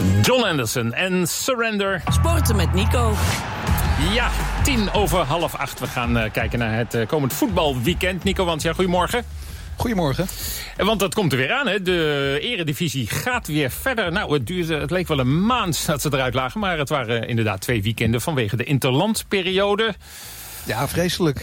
John Anderson en Surrender. Sporten met Nico. Ja, 7:10. We gaan kijken naar het komend voetbalweekend. Nico, want ja, goedemorgen. Goedemorgen. Want dat komt er weer aan, hè? De eredivisie gaat weer verder. Nou, het leek wel een maand dat ze eruit lagen, maar het waren inderdaad 2 weekenden vanwege de interlandperiode. Ja, vreselijk.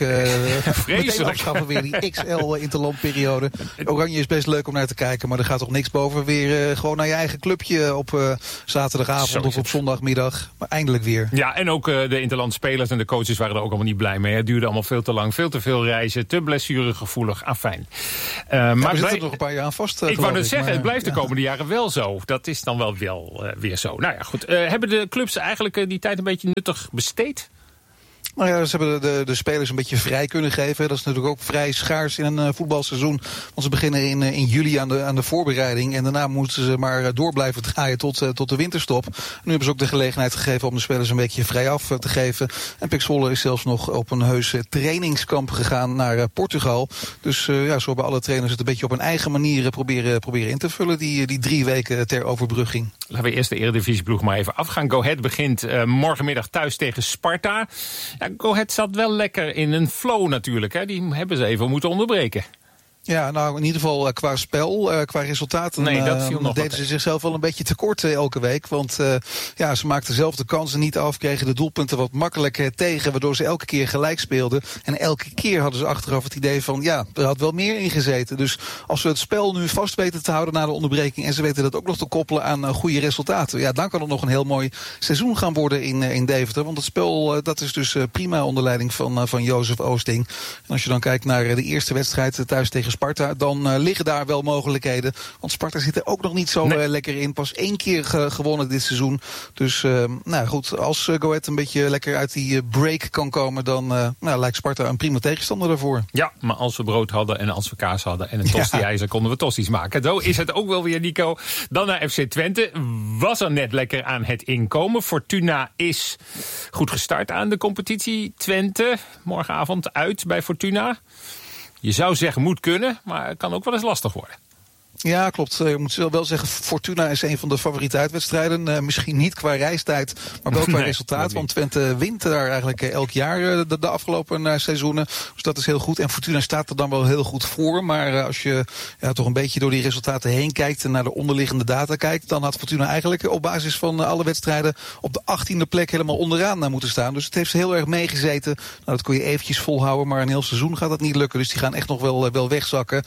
Meteen afschaffen weer die XL-interlandperiode. Oranje is best leuk om naar te kijken, maar er gaat toch niks boven weer gewoon naar je eigen clubje op zaterdagavond of op zondagmiddag. Maar eindelijk weer. Ja, en ook de interlandspelers en de coaches waren er ook allemaal niet blij mee. Het duurde allemaal veel te lang, veel te veel reizen, te blessuregevoelig, afijn. Maar we zitten er nog een paar jaar aan vast. Ik wou net zeggen, het blijft de komende jaren wel zo. Dat is dan wel weer zo. Nou ja, goed. Hebben de clubs eigenlijk die tijd een beetje nuttig besteed? Nou ja, ze hebben de spelers een beetje vrij kunnen geven. Dat is natuurlijk ook vrij schaars in een voetbalseizoen. Want ze beginnen in juli aan de voorbereiding. En daarna moeten ze maar door blijven draaien tot de winterstop. Nu hebben ze ook de gelegenheid gegeven om de spelers een beetje vrij af te geven. En PEC Zwolle is zelfs nog op een heus trainingskamp gegaan naar Portugal. Dus zo hebben alle trainers het een beetje op hun eigen manier proberen in te vullen. Die 3 weken ter overbrugging. Laten we eerst de Eredivisieploeg maar even afgaan. Go Ahead begint morgenmiddag thuis tegen Sparta. Ja, Go Ahead zat wel lekker in een flow natuurlijk. Hè? Die hebben ze even moeten onderbreken. Ja, nou in ieder geval qua spel, qua resultaten deden ze zichzelf wel een beetje tekort elke week. Want ze maakten zelf de kansen niet af, kregen de doelpunten wat makkelijk tegen, waardoor ze elke keer gelijk speelden. En elke keer hadden ze achteraf het idee van, ja, er had wel meer in gezeten. Dus als we het spel nu vast weten te houden na de onderbreking en ze weten dat ook nog te koppelen aan goede resultaten, ja, dan kan het nog een heel mooi seizoen gaan worden in Deventer. Want het spel, dat is dus prima onder leiding van Jozef Oosting. En als je dan kijkt naar de eerste wedstrijd thuis tegen Sparta, dan liggen daar wel mogelijkheden. Want Sparta zit er ook nog niet zo lekker in. Pas 1 keer gewonnen dit seizoen. Dus goed, als Go Ahead een beetje lekker uit die break kan komen, dan lijkt Sparta een prima tegenstander daarvoor. Ja, maar als we brood hadden en als we kaas hadden en een tosti-ijzer, konden we tosti's maken. Zo is het ook wel weer, Nico. Dan naar FC Twente. Was er net lekker aan het inkomen. Fortuna is goed gestart aan de competitie. Twente, morgenavond uit bij Fortuna. Je zou zeggen moet kunnen, maar het kan ook wel eens lastig worden. Ja, klopt. Je moet wel zeggen, Fortuna is een van de favoriete uitwedstrijden. Misschien niet qua reistijd, maar wel qua resultaat. Want Twente wint daar eigenlijk elk jaar de afgelopen seizoenen. Dus dat is heel goed. En Fortuna staat er dan wel heel goed voor. Maar als je toch een beetje door die resultaten heen kijkt en naar de onderliggende data kijkt, dan had Fortuna eigenlijk op basis van alle wedstrijden op de 18e plek helemaal onderaan moeten staan. Dus het heeft heel erg meegezeten. Nou, dat kon je eventjes volhouden, maar een heel seizoen gaat dat niet lukken. Dus die gaan echt nog wel wegzakken.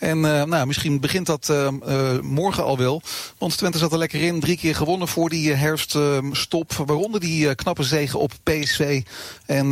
En misschien begint dat morgen al wel. Want Twente zat er lekker in. 3 keer gewonnen voor die herfststop. Waaronder die knappe zege op PSV. En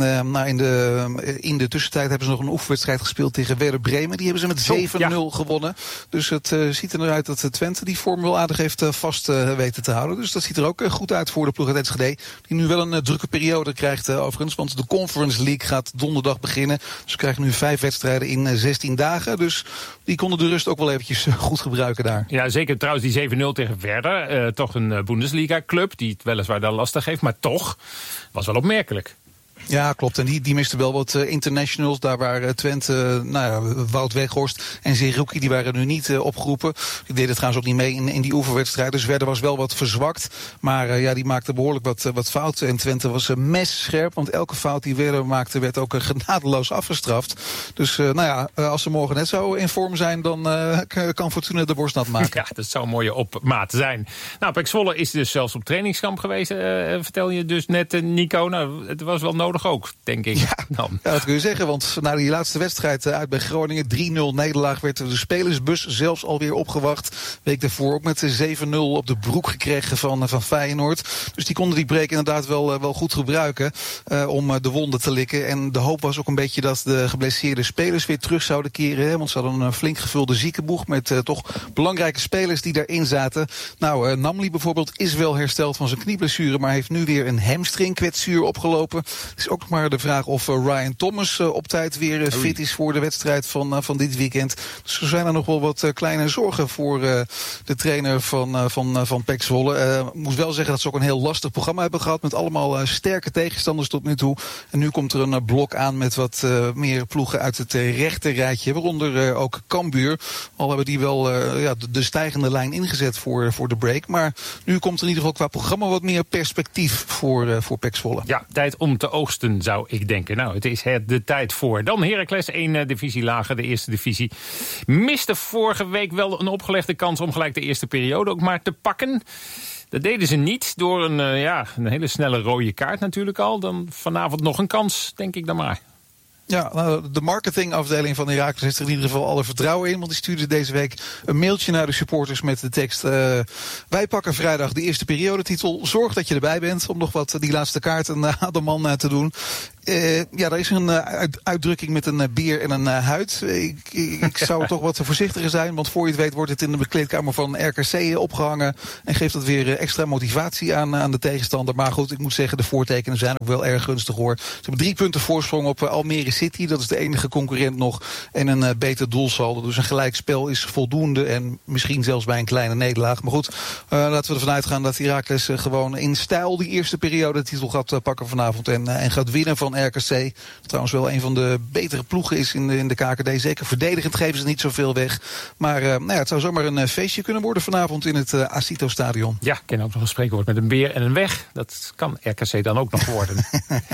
in de tussentijd hebben ze nog een oefenwedstrijd gespeeld tegen Werder Bremen. Die hebben ze met 7-0 gewonnen. Dus het ziet eruit dat Twente die vorm wel aardig heeft vast weten te houden. Dus dat ziet er ook goed uit voor de ploeg uit Enschede. Die nu wel een drukke periode krijgt overigens. Want de Conference League gaat donderdag beginnen. Dus ze krijgen nu 5 wedstrijden in 16 dagen. Dus die konden de rust ook wel eventjes goed gebruiken daar. Ja, zeker trouwens die 7-0 tegen Werder. Toch een Bundesliga-club die het weliswaar daar lastig heeft. Maar toch, was wel opmerkelijk. Ja, klopt. En die misten wel wat internationals. Daar waren Twente, Wout Weghorst en Zerouki, die waren nu niet opgeroepen. Die deden trouwens ook niet mee in die oefenwedstrijd. Dus Werder was wel wat verzwakt. Maar die maakte behoorlijk wat fouten. En Twente was messcherp, want elke fout die Werder maakte werd ook genadeloos afgestraft. Dus als ze morgen net zo in vorm zijn, dan kan Fortuna de borst nat maken. Ja, dat zou een mooie opmaat zijn. Nou, PEC Zwolle is dus zelfs op trainingskamp geweest, vertel je dus net, Nico. Nou, het was wel nodig ook, denk ik. Ja, dat kun je zeggen, want na die laatste wedstrijd uit bij Groningen, 3-0 nederlaag, werd de spelersbus zelfs alweer opgewacht. Week daarvoor ook met 7-0 op de broek gekregen van Feyenoord. Dus die konden die break inderdaad wel goed gebruiken om de wonden te likken. En de hoop was ook een beetje dat de geblesseerde spelers weer terug zouden keren. Hè, want ze hadden een flink gevulde ziekenboeg met toch belangrijke spelers die daarin zaten. Nou, Namli bijvoorbeeld is wel hersteld van zijn knieblessure, maar heeft nu weer een hamstringkwetsuur opgelopen. Het is ook nog maar de vraag of Ryan Thomas op tijd weer fit is voor de wedstrijd van dit weekend. Dus er zijn er nog wel wat kleine zorgen voor de trainer van PEC Zwolle. Ik moet wel zeggen dat ze ook een heel lastig programma hebben gehad met allemaal sterke tegenstanders tot nu toe. En nu komt er een blok aan met wat meer ploegen uit het rechte rijtje, waaronder ook Cambuur. Al hebben die wel de stijgende lijn ingezet voor de break. Maar nu komt er in ieder geval qua programma wat meer perspectief voor PEC Zwolle. Ja, tijd om te oogsten, zou ik denken. Nou, het is de tijd voor. Dan Heracles, 1 divisie lager, de eerste divisie. Miste vorige week wel een opgelegde kans om gelijk de eerste periode ook maar te pakken. Dat deden ze niet door een hele snelle rode kaart natuurlijk al. Dan vanavond nog een kans, denk ik dan maar. Ja, nou, de marketingafdeling van Heracles heeft er in ieder geval alle vertrouwen in. Want die stuurde deze week een mailtje naar de supporters met de tekst: wij pakken vrijdag de eerste periodetitel. Zorg dat je erbij bent om nog wat die laatste kaarten aan de man te doen. Er is een uitdrukking met een beer en een huid. Ik zou toch wat voorzichtiger zijn, want voor je het weet wordt het in de kleedkamer van RKC opgehangen en geeft dat weer extra motivatie aan de tegenstander. Maar goed, ik moet zeggen, de voortekenen zijn ook wel erg gunstig hoor. Ze hebben 3 punten voorsprong op Almere City. Dat is de enige concurrent nog. En een beter doelsaldo. Dus een gelijkspel is voldoende en misschien zelfs bij een kleine nederlaag. Maar goed, laten we ervan uitgaan dat Heracles gewoon in stijl die eerste periode de titel gaat pakken vanavond en gaat winnen van RKC. Dat trouwens wel een van de betere ploegen is in de KKD. Zeker verdedigend geven ze niet zoveel weg. Maar het zou zomaar een feestje kunnen worden vanavond in het Acito Stadion. Ja, ik ken ook nog een spreekwoord met een beer en een weg. Dat kan RKC dan ook nog worden.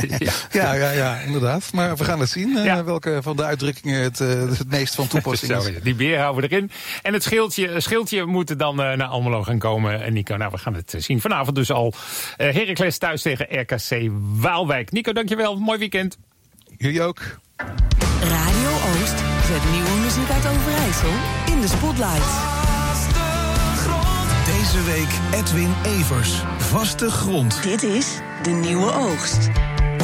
ja, inderdaad. Maar we gaan het zien. Welke van de uitdrukkingen het meest van toepassing is. Zo, die beer houden we erin. En het schildje moet dan naar Almelo gaan komen, Nico. Nou, we gaan het zien. Vanavond dus al Heracles thuis tegen RKC Waalwijk. Nico, dankjewel. Mooi weekend. Jullie ook. Radio Oost zet nieuwe muziek uit Overijssel in de spotlight. Deze week Edwin Evers. Vaste grond. Dit is De Nieuwe Oogst.